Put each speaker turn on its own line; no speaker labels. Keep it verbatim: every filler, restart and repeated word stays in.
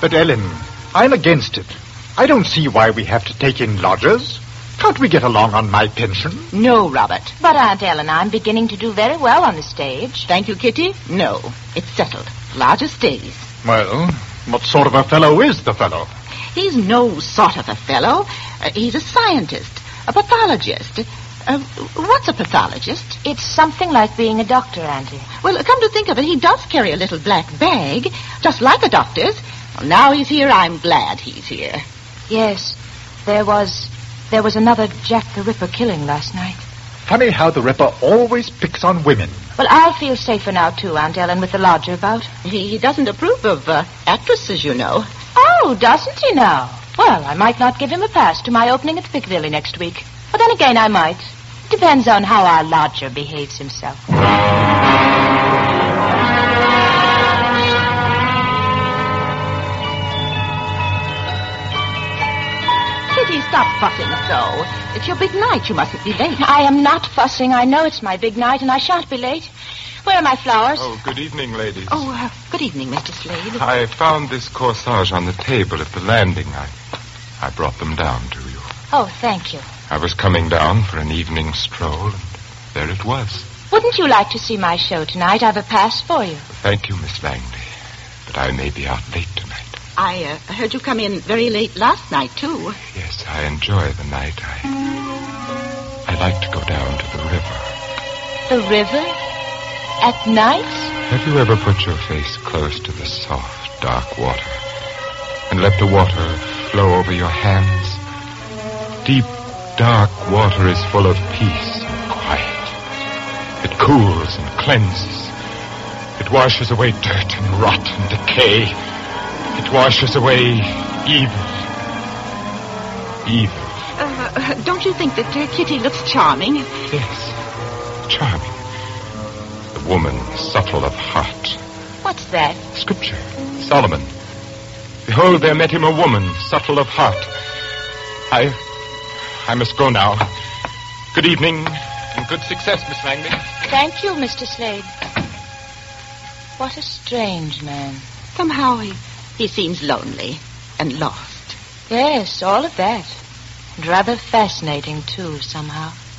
But, Ellen, I'm against it. I don't see why we have to take in lodgers. Can't we get along on my pension?
No, Robert.
But, Aunt Ellen, I'm beginning to do very well on the stage.
Thank you, Kitty. No, it's settled. Lodger stays.
Well, what sort of a fellow is the fellow?
He's no sort of a fellow. Uh, he's a scientist, a pathologist. Uh, what's a pathologist?
It's something like being a doctor, Auntie.
Well, come to think of it, he does carry a little black bag, just like a doctor's. Well, now he's here, I'm glad he's here.
Yes, there was... There was another Jack the Ripper killing last night.
Funny how the Ripper always picks on women.
Well, I'll feel safer now, too, Aunt Ellen, with the lodger about.
He, he doesn't approve of uh, actresses, you know.
Oh, doesn't he now? Well, I might not give him a pass to my opening at Piccadilly next week. But then again, I might. Depends on how our lodger behaves himself.
Kitty, stop fussing so. It's your big night. You mustn't be late.
I am not fussing. I know it's my big night, and I shan't be late. Where are my flowers?
Oh, good evening, ladies.
Oh, uh, good evening, Mister Slade.
I found this corsage on the table at the landing. I, I brought them down to you.
Oh, thank you.
I was coming down for an evening stroll, and there it was.
Wouldn't you like to see my show tonight? I've a pass for you.
Thank you, Miss Langley, but I may be out late tonight.
I uh, heard you come in very late last night, too.
Yes, I enjoy the night. I, I like to go down to the river.
The river? At night?
Have you ever put your face close to the soft, dark water and let the water flow over your hands? Deep, dark water is full of peace and quiet. It cools and cleanses. It washes away dirt and rot and decay. It washes away evil. Evil.
Uh, don't you think that uh, Kitty looks charming?
Yes, charming. The woman subtle of heart.
What's that?
Scripture. Solomon. Behold, there met him a woman subtle of heart. I... I must go now. Good evening, and good success, Miss Langley.
Thank you, Mister Slade. What a strange man.
Somehow he, he seems lonely and lost.
Yes, all of that. And rather fascinating, too, somehow.